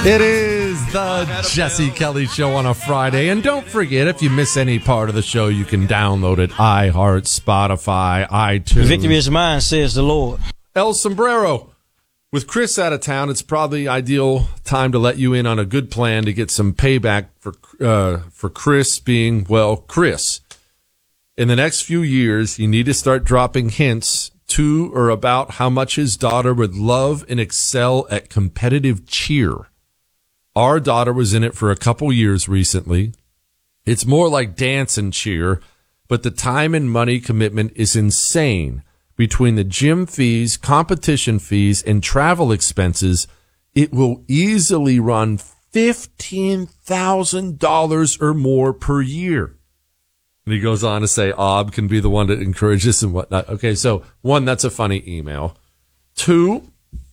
It is the Jesse Kelly Show on a Friday. And don't forget, if you miss any part of the show, you can download it. iHeart, Spotify, iTunes. Victory is mine, says the Lord. El Sombrero. With Chris out of town, it's probably ideal time to let you in on a good plan to get some payback for Chris being, well, Chris. In the next few years, you need to start dropping hints to or about how much his daughter would love and excel at competitive cheer. Our daughter was in it for a couple years recently. It's more like dance and cheer, but the time and money commitment is insane. Between the gym fees, competition fees, and travel expenses, it will easily run $15,000 or more per year. And he goes on to say, Ob can be the one that encourages and whatnot. Okay, so one, that's a funny email. Two,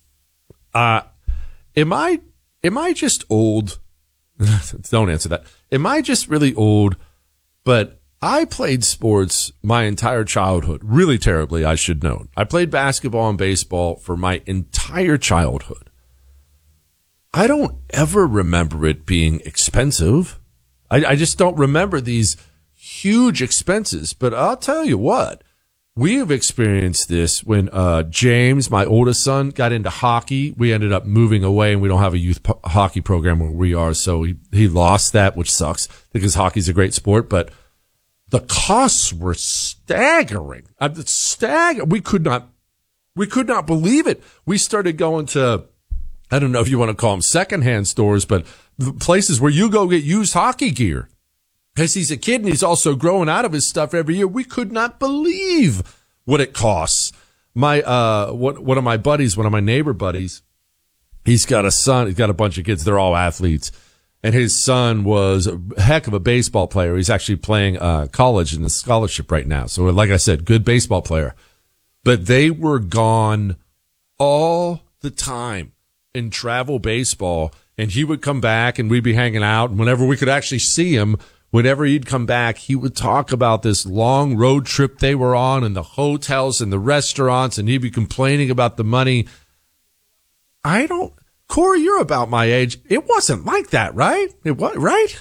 am I just old? Don't answer that. Am I just really old? But I played sports my entire childhood, really terribly, I should know. I played basketball and baseball for my entire childhood. I don't ever remember it being expensive. I just don't remember these huge expenses. But I'll tell you what, we have experienced this when James, my oldest son, got into hockey. We ended up moving away, and we don't have a youth hockey program where we are, so he lost that, which sucks because hockey's a great sport. But the costs were staggering. We could not believe it. We started going to, I don't know if you want to call them secondhand stores, but places where you go get used hockey gear. Because he's a kid and he's also growing out of his stuff every year. We could not believe what it costs. One of my neighbor buddies, he's got a son, he's got a bunch of kids, they're all athletes. And his son was a heck of a baseball player. He's actually playing college in the scholarship right now. So like I said, good baseball player. But they were gone all the time in travel baseball. And he would come back and we'd be hanging out. And whenever we could actually see him, whenever he'd come back, he would talk about this long road trip they were on and the hotels and the restaurants. And he'd be complaining about the money. Corey, you're about my age. It wasn't like that, right? It was, right?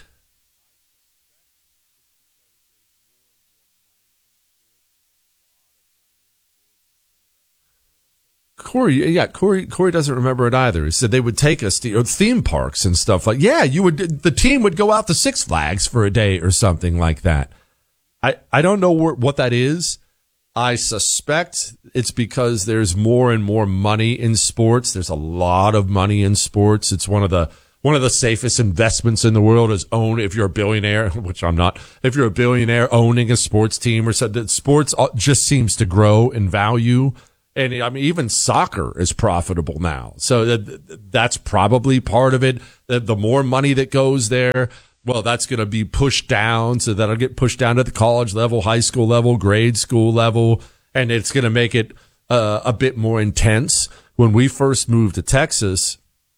Corey doesn't remember it either. He said they would take us to theme parks and stuff like, the team would go out to Six Flags for a day or something like that. I don't know what that is. I suspect it's because there's more and more money in sports. There's a lot of money in sports. It's one of the safest investments in the world is if you're a billionaire, which I'm not, if you're a billionaire owning a sports team or something, sports just seems to grow in value. And I mean, even soccer is profitable now. So that's probably part of it. The more money that goes there, well, that's going to be pushed down. So that'll get pushed down to the college level, high school level, grade school level. And it's going to make it a bit more intense. When we first moved to Texas,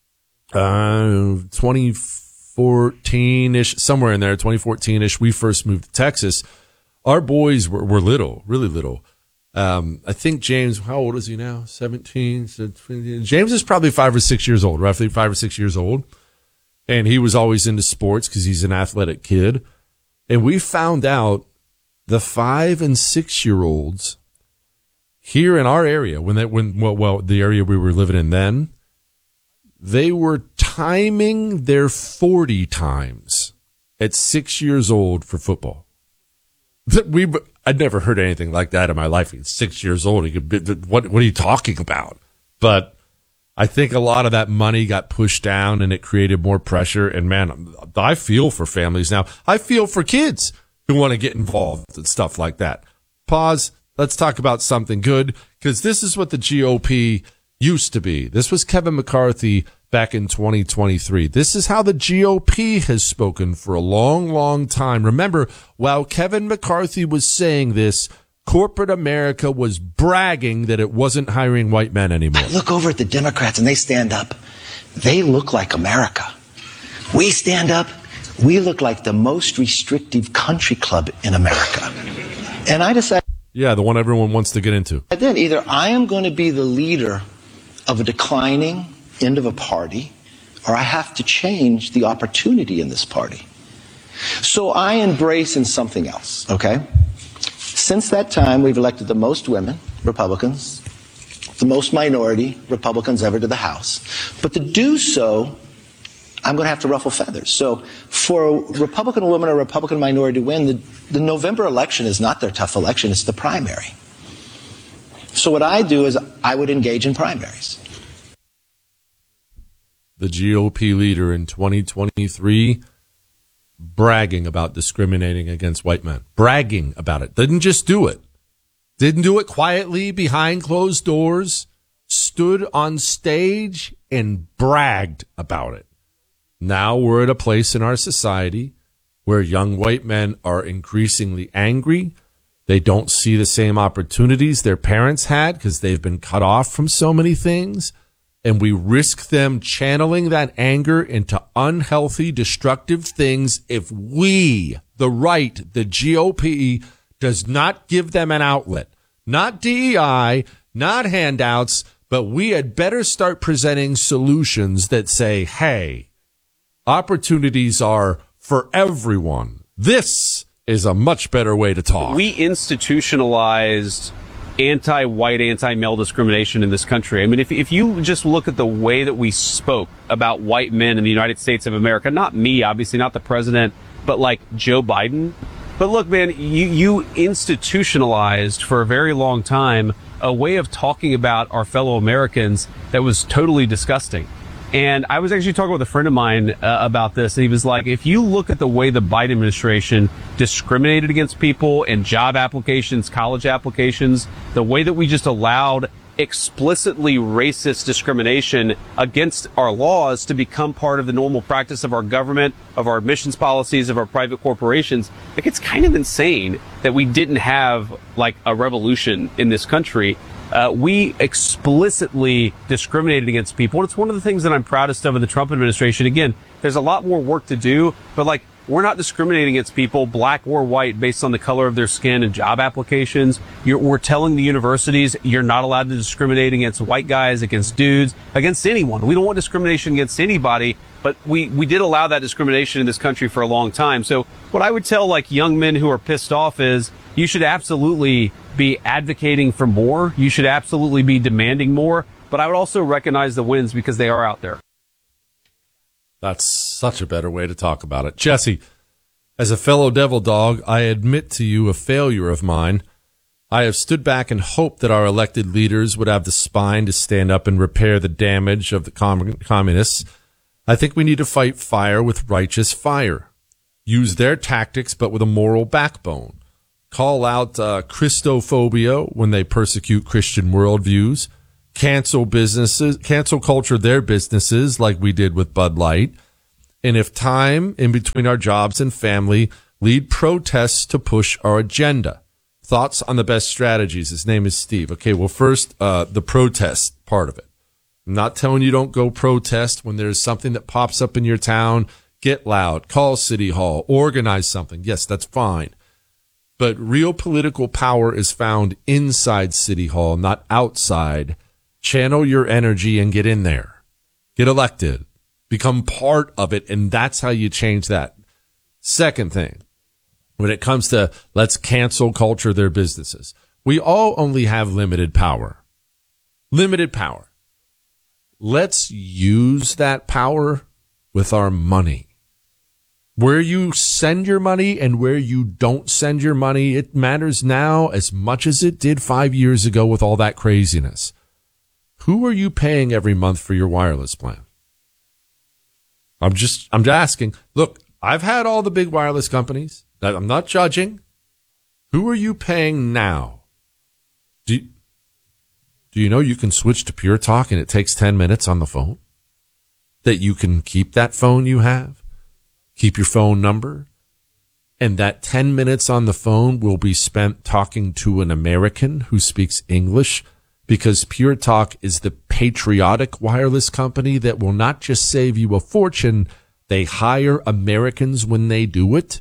2014-ish, somewhere in there, 2014-ish, we first moved to Texas. Our boys were little, really little. I think James, how old is he now? 17. James is probably 5 or 6 years old, roughly 5 or 6 years old. And he was always into sports because he's an athletic kid. And we found out the 5 and 6 year olds here in our area, the area we were living in then, they were timing their 40 times at 6 years old for football. I'd never heard anything like that in my life. He's 6 years old. What are you talking about? But I think a lot of that money got pushed down and it created more pressure. And man, I feel for families now. I feel for kids who want to get involved and stuff like that. Pause. Let's talk about something good, because this is what the GOP used to be. This was Kevin McCarthy back in 2023. This is how the GOP has spoken for a long, long time. Remember, while Kevin McCarthy was saying this, corporate America was bragging that it wasn't hiring white men anymore. I look over at the Democrats and they stand up. They look like America. We stand up. We look like the most restrictive country club in America. And I decided. Yeah, the one everyone wants to get into. Then either I am going to be the leader of a declining end of a party, or I have to change the opportunity in this party. So I embrace in something else, okay? Since that time, we've elected the most women, Republicans, the most minority Republicans ever to the House. But to do so, I'm going to have to ruffle feathers. So for a Republican woman or a Republican minority to win, the November election is not their tough election, it's the primary. So what I do is I would engage in primaries. The GOP leader in 2023 bragging about discriminating against white men. Bragging about it. Didn't just do it. Didn't do it quietly behind closed doors. Stood on stage and bragged about it. Now we're at a place in our society where young white men are increasingly angry. They don't see the same opportunities their parents had because they've been cut off from so many things. And we risk them channeling that anger into unhealthy, destructive things if we, the right, the GOP, does not give them an outlet. Not DEI, not handouts, but we had better start presenting solutions that say, hey, opportunities are for everyone. This is a much better way to talk. We institutionalized anti-white, anti-male discrimination in this country. I mean, if you just look at the way that we spoke about white men in the United States of America, not me, obviously, not the president, but like Joe Biden. But look, man, you institutionalized for a very long time a way of talking about our fellow Americans that was totally disgusting. And I was actually talking with a friend of mine about this, and he was like, if you look at the way the Biden administration discriminated against people in job applications, college applications, the way that we just allowed explicitly racist discrimination against our laws to become part of the normal practice of our government, of our admissions policies, of our private corporations, like it's kind of insane that we didn't have like a revolution in this country. We explicitly discriminated against people. And it's one of the things that I'm proudest of in the Trump administration. Again, there's a lot more work to do, but like we're not discriminating against people, black or white, based on the color of their skin and job applications. We're telling the universities you're not allowed to discriminate against white guys, against dudes, against anyone. We don't want discrimination against anybody, but we did allow that discrimination in this country for a long time. So what I would tell like young men who are pissed off is you should absolutely be advocating for more. You should absolutely be demanding more. But I would also recognize the wins because they are out there. That's such a better way to talk about it. Jesse, as a fellow devil dog, I admit to you a failure of mine. I have stood back and hoped that our elected leaders would have the spine to stand up and repair the damage of the communists. I think we need to fight fire with righteous fire. Use their tactics, but with a moral backbone. Call out Christophobia when they persecute Christian worldviews. Cancel culture their businesses like we did with Bud Light. And if time in between our jobs and family, lead protests to push our agenda. Thoughts on the best strategies? His name is Steve. Okay, well, first, the protest part of it. I'm not telling you don't go protest when there's something that pops up in your town. Get loud. Call City Hall. Organize something. Yes, that's fine. But real political power is found inside City Hall, not outside. Channel your energy and get in there. Get elected. Become part of it, and that's how you change that. Second thing, when it comes to let's cancel culture their businesses, we all only have limited power. Limited power. Let's use that power with our money. Where you send your money and where you don't send your money, it matters now as much as it did 5 years ago with all that craziness. Who are you paying every month for your wireless plan? I'm just asking. Look, I've had all the big wireless companies. I'm not judging. Who are you paying now? Do you know you can switch to Pure Talk and it takes 10 minutes on the phone? That you can keep that phone you have? Keep your phone number, and that 10 minutes on the phone will be spent talking to an American who speaks English, because Pure Talk is the patriotic wireless company that will not just save you a fortune, they hire Americans when they do it.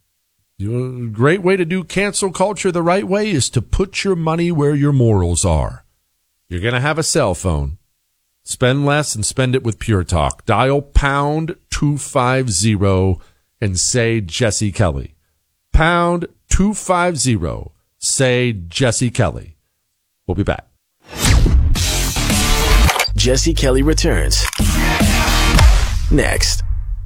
A great way to do cancel culture the right way is to put your money where your morals are. You're going to have a cell phone. Spend less and spend it with Pure Talk. Dial pound 250 and say Jesse Kelly. Pound 250. Say Jesse Kelly. We'll be back. Jesse Kelly returns next.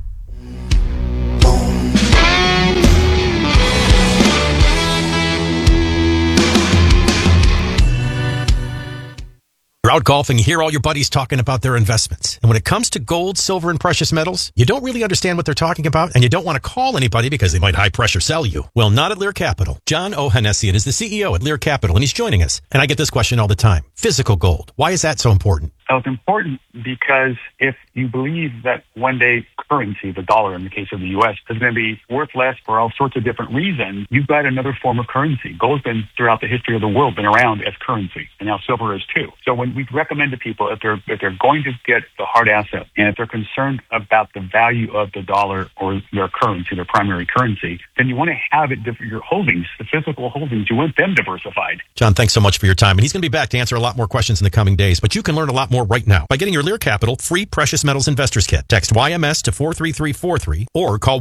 You're out golfing, you hear all your buddies talking about their investments. And when it comes to gold, silver, and precious metals, you don't really understand what they're talking about, and you don't want to call anybody because they might high-pressure sell you. Well, not at Lear Capital. John Ohanessian is the CEO at Lear Capital, and he's joining us. And I get this question all the time. Physical gold. Why is that so important? So it's important because if you believe that one day currency, the dollar in the case of the U.S., is going to be worth less for all sorts of different reasons, you've got another form of currency. Gold's been, throughout the history of the world, been around as currency, and now silver is too. So when we recommend to people, if they're going to get the hard asset, and if they're concerned about the value of the dollar or their currency, their primary currency, then you want to have it different. Your holdings, the physical holdings, you want them diversified. John, thanks so much for your time. And he's going to be back to answer a lot more questions in the coming days. But you can learn a lot more right now by getting your Lear Capital free Precious Metals Investors Kit. Text YMS to 43343 or call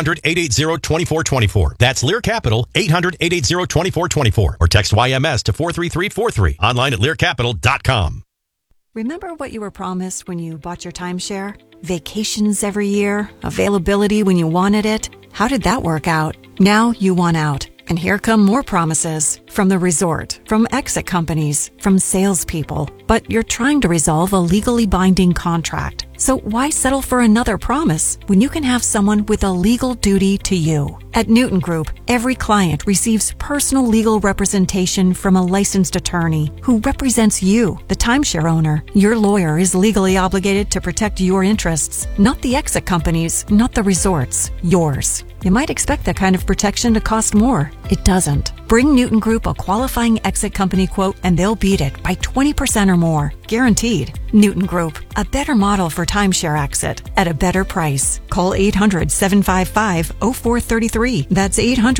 1-800-880-2424. That's Lear Capital, 800-880-2424. Or text YMS to 43343. Online at learcapital.com. Remember what you were promised when you bought your timeshare? Vacations every year? Availability when you wanted it? How did that work out? Now you want out. And here come more promises from the resort, from exit companies, from salespeople. But you're trying to resolve a legally binding contract. So why settle for another promise when you can have someone with a legal duty to you? At Newton Group, every client receives personal legal representation from a licensed attorney who represents you, the timeshare owner. Your lawyer is legally obligated to protect your interests, not the exit companies, not the resorts, yours. You might expect that kind of protection to cost more. It doesn't. Bring Newton Group a qualifying exit company quote and they'll beat it by 20% or more. Guaranteed. Newton Group, a better model for timeshare exit at a better price. Call 800-755-0433. That's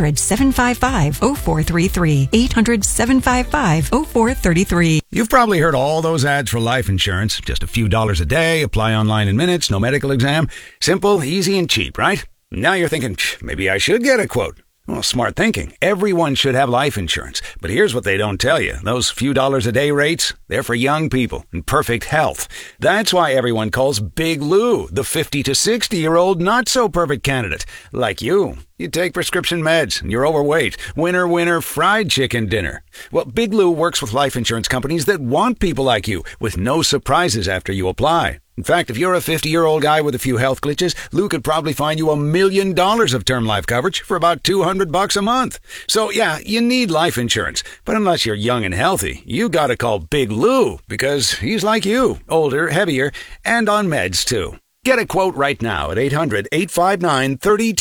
800-755-0433. 800-755-0433. You've probably heard all those ads for life insurance. Just a few dollars a day, apply online in minutes, no medical exam. Simple, easy, and cheap, right? Now you're thinking, maybe I should get a quote. Well, smart thinking. Everyone should have life insurance. But here's what they don't tell you. Those few dollars a day rates, they're for young people in perfect health. That's why everyone calls Big Lou the 50 to 60-year-old not-so-perfect candidate. Like you. You take prescription meds, and you're overweight. Winner, winner, fried chicken dinner. Well, Big Lou works with life insurance companies that want people like you, with no surprises after you apply. In fact, if you're a 50-year-old guy with a few health glitches, Lou could probably find you $1 million of term life coverage for about $200 a month. So yeah, you need life insurance. But unless you're young and healthy, you gotta call Big Lou, because he's like you, older, heavier, and on meds too. Get a quote right now at 800-859-32